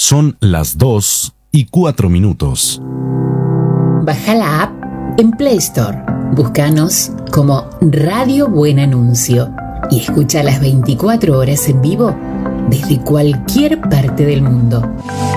Son las 2:04. Baja la app en Play Store. Búscanos como Radio Buen Anuncio y escucha las 24 horas en vivo desde cualquier parte del mundo.